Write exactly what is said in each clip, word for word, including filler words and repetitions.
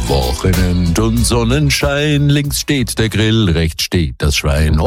Wochenend und Sonnenschein, links steht der Grill, rechts steht das Schwein.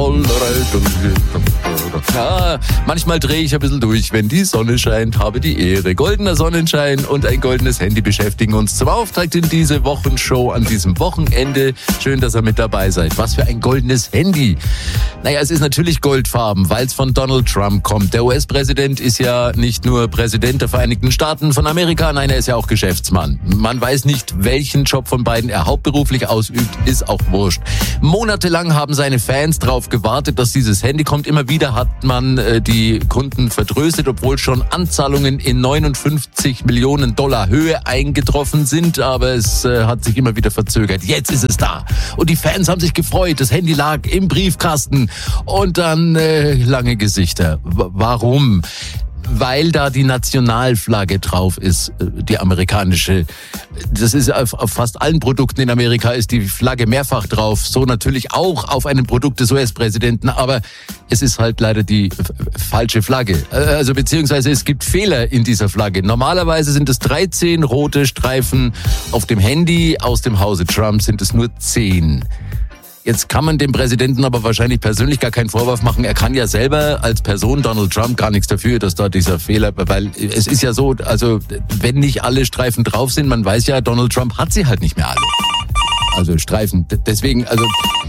Ja, manchmal drehe ich ein bisschen durch, wenn die Sonne scheint, habe die Ehre. Goldener Sonnenschein und ein goldenes Handy beschäftigen uns zum Auftakt in diese Wochenshow an diesem Wochenende. Schön, dass ihr mit dabei seid. Was für ein goldenes Handy. Naja, es ist natürlich goldfarben, weil es von Donald Trump kommt. Der U S-Präsident ist ja nicht nur Präsident der Vereinigten Staaten von Amerika, nein, er ist ja auch Geschäftsmann. Man weiß nicht, welchen Job von beiden er hauptberuflich ausübt, ist auch wurscht. Monatelang haben seine Fans darauf gewartet, dass dieses Handy kommt. Immer wieder hat man äh, die Kunden vertröstet, obwohl schon Anzahlungen in neunundfünfzig Millionen Dollar Höhe eingetroffen sind, aber es äh, hat sich immer wieder verzögert. Jetzt ist es da. Und die Fans haben sich gefreut. Das Handy lag im Briefkasten und dann äh, lange Gesichter. W- warum? Weil da die Nationalflagge drauf ist, die amerikanische. Das ist auf, auf fast allen Produkten in Amerika ist die Flagge mehrfach drauf. So natürlich auch auf einem Produkt des U S-Präsidenten, aber es ist halt leider die f- falsche Flagge. Also beziehungsweise es gibt Fehler in dieser Flagge. Normalerweise sind es dreizehn rote Streifen auf dem Handy. Aus dem Hause Trump sind es nur zehn. Jetzt kann man dem Präsidenten aber wahrscheinlich persönlich gar keinen Vorwurf machen. Er kann ja selber als Person, Donald Trump, gar nichts dafür, dass da dieser Fehler, weil es ist ja so, also wenn nicht alle Streifen drauf sind, man weiß ja, Donald Trump hat sie halt nicht mehr alle. Also Streifen, deswegen, also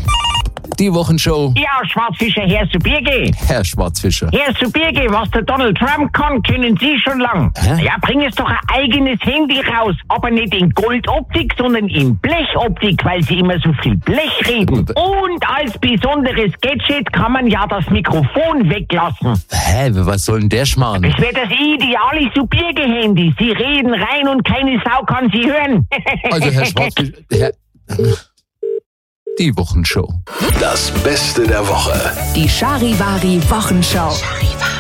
die Wochenshow. Ja, Schwarzfischer, Herr Subirge. Herr Schwarzfischer. Herr Subirge, was der Donald Trump kann, können Sie schon lang. Hä? Ja, bring es doch ein eigenes Handy raus. Aber nicht in Goldoptik, sondern in Blechoptik, weil Sie immer so viel Blech reden. Und als besonderes Gadget kann man ja das Mikrofon weglassen. Hä, was soll denn der Schmarrn? Das wäre das ideale Subirge-Handy. Sie reden rein und keine Sau kann Sie hören. Also Herr Schwarzfischer, Herr... Die Wochenshow. Das Beste der Woche. Die Charivari Wochenschau.